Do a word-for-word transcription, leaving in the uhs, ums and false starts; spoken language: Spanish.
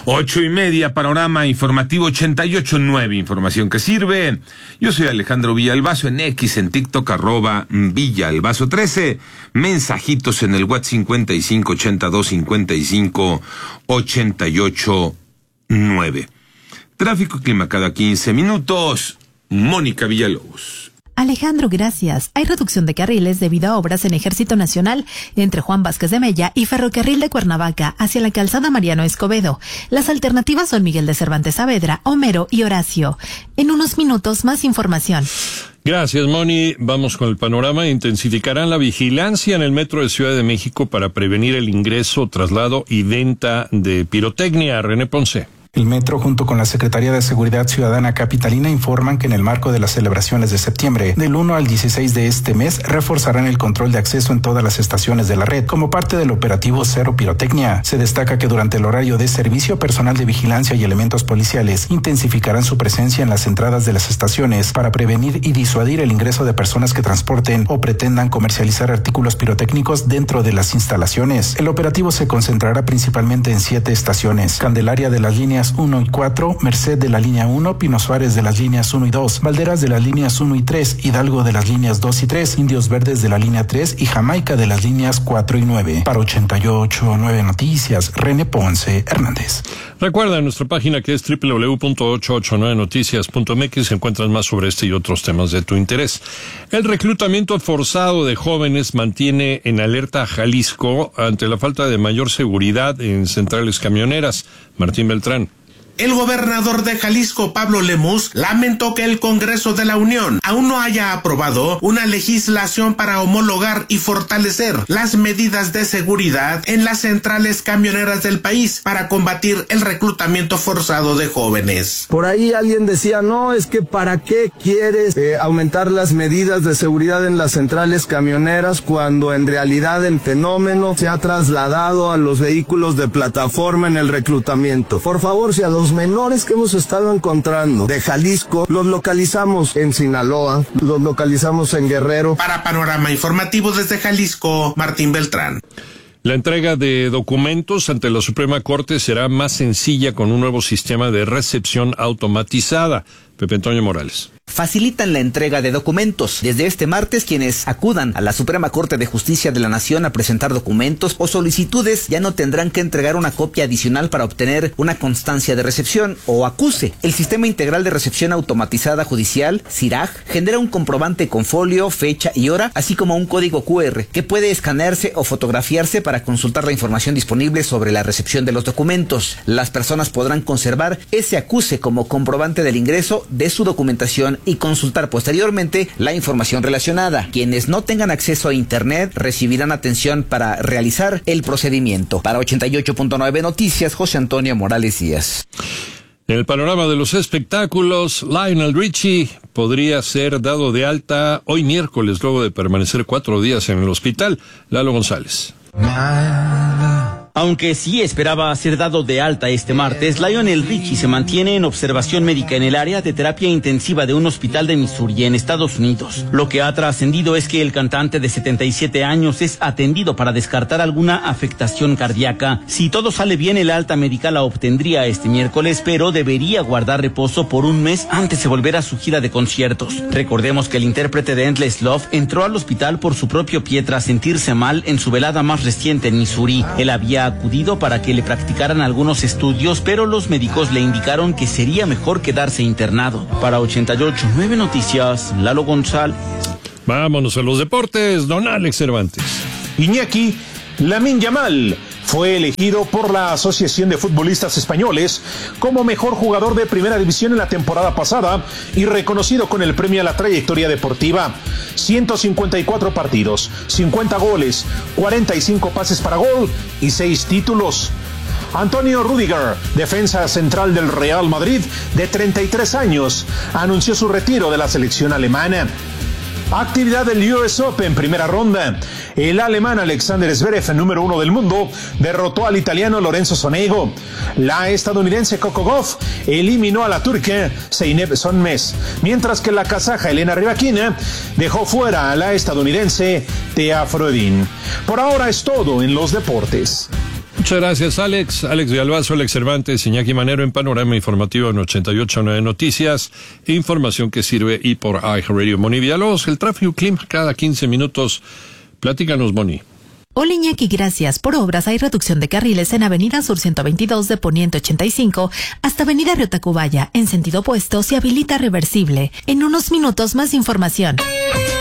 Ocho y media, panorama informativo ochenta y ocho nueve, información que sirve. Yo soy Alejandro Villalbazo, en X, en TikTok, arroba Villalbazo trece. Mensajitos en el WhatsApp cincuenta y cinco ochenta y dos cincuenta y cinco ochenta y ocho nueve. Tráfico y clima cada quince minutos. Mónica Villalobos. Alejandro, gracias. Hay reducción de carriles debido a obras en Ejército Nacional entre Juan Vázquez de Mella y Ferrocarril de Cuernavaca hacia la calzada Mariano Escobedo. Las alternativas son Miguel de Cervantes Saavedra, Homero y Horacio. En unos minutos, más información. Gracias, Moni. Vamos con el panorama. Intensificarán la vigilancia en el metro de Ciudad de México para prevenir el ingreso, traslado y venta de pirotecnia. René Ponce. El Metro, junto con la Secretaría de Seguridad Ciudadana Capitalina, informan que en el marco de las celebraciones de septiembre, del uno al dieciséis de este mes, reforzarán el control de acceso en todas las estaciones de la red, como parte del operativo Cero Pirotecnia. Se destaca que durante el horario de servicio, personal de vigilancia y elementos policiales intensificarán su presencia en las entradas de las estaciones para prevenir y disuadir el ingreso de personas que transporten o pretendan comercializar artículos pirotécnicos dentro de las instalaciones. El operativo se concentrará principalmente en siete estaciones: Candelaria de las líneas uno y cuatro, Merced de la línea uno, Pino Suárez de las líneas uno y dos, Valderas de las líneas uno y tres, Hidalgo de las líneas dos y tres, Indios Verdes de la línea tres y Jamaica de las líneas cuatro y nueve. Para ochenta y ocho nueve Noticias, René Ponce Hernández. Recuerda nuestra página, que es doble u doble u doble u punto ochocientos ochenta y nueve noticias punto m x. Encuentras más sobre este y otros temas de tu interés. El reclutamiento forzado de jóvenes mantiene en alerta a Jalisco ante la falta de mayor seguridad en centrales camioneras. Martín Beltrán. El gobernador de Jalisco, Pablo Lemus, lamentó que el Congreso de la Unión aún no haya aprobado una legislación para homologar y fortalecer las medidas de seguridad en las centrales camioneras del país para combatir el reclutamiento forzado de jóvenes. Por ahí alguien decía, no, es que ¿para qué quieres eh, aumentar las medidas de seguridad en las centrales camioneras cuando en realidad el fenómeno se ha trasladado a los vehículos de plataforma en el reclutamiento? Por favor, si a los Los menores que hemos estado encontrando de Jalisco, los localizamos en Sinaloa, los localizamos en Guerrero. Para Panorama Informativo desde Jalisco, Martín Beltrán. La entrega de documentos ante la Suprema Corte será más sencilla con un nuevo sistema de recepción automatizada. Pepe Antonio Morales. Facilitan la entrega de documentos. Desde este martes, quienes acudan a la Suprema Corte de Justicia de la Nación a presentar documentos o solicitudes ya no tendrán que entregar una copia adicional para obtener una constancia de recepción o acuse. El Sistema Integral de Recepción Automatizada Judicial, SIRAJ, genera un comprobante con folio, fecha y hora, así como un código cu erre que puede escanearse o fotografiarse para consultar la información disponible sobre la recepción de los documentos. Las personas podrán conservar ese acuse como comprobante del ingreso de su documentación y consultar posteriormente la información relacionada. Quienes no tengan acceso a Internet recibirán atención para realizar el procedimiento. Para ochenta y ocho punto nueve Noticias, José Antonio Morales Díaz. En el panorama de los espectáculos, Lionel Richie podría ser dado de alta hoy miércoles luego de permanecer cuatro días en el hospital. Lalo González. Aunque sí esperaba ser dado de alta este martes, Lionel Richie se mantiene en observación médica en el área de terapia intensiva de un hospital de Missouri en Estados Unidos. Lo que ha trascendido es que el cantante de setenta y siete años es atendido para descartar alguna afectación cardíaca. Si todo sale bien, el alta médica la obtendría este miércoles, pero debería guardar reposo por un mes antes de volver a su gira de conciertos. Recordemos que el intérprete de Endless Love entró al hospital por su propio pie tras sentirse mal en su velada más reciente en Missouri. Él había acudido para que le practicaran algunos estudios, pero los médicos le indicaron que sería mejor quedarse internado. Para ochenta y ocho nueve Noticias, Lalo González. Vámonos a los deportes, don Alex Cervantes. Iñaki Lamine Yamal fue elegido por la Asociación de Futbolistas Españoles como mejor jugador de primera división en la temporada pasada y reconocido con el premio a la trayectoria deportiva. ciento cincuenta y cuatro partidos, cincuenta goles, cuarenta y cinco pases para gol y seis títulos. Antonio Rüdiger, defensa central del Real Madrid, de treinta y tres años, anunció su retiro de la selección alemana. Actividad del U S Open, primera ronda. El alemán Alexander Zverev, número uno del mundo, derrotó al italiano Lorenzo Sonego. La estadounidense Coco Gauff eliminó a la turca Zeynep Sonmez, mientras que la kazaja Elena Rybakina dejó fuera a la estadounidense Thea Frodin. Por ahora es todo en los deportes. Muchas gracias, Alex. Alex Villalbazo, Alex Cervantes, Iñaki Manero en Panorama Informativo en ochenta y ocho punto nueve Noticias. Información que sirve y por iHeartRadio. Moni Villalobos, el tráfico clima cada quince minutos. Platícanos, Moni. Hola Iñaki, gracias. Por obras hay reducción de carriles en Avenida Sur ciento veintidós de Poniente ochenta y cinco hasta Avenida Río Tacubaya. En sentido opuesto se habilita reversible. En unos minutos más información.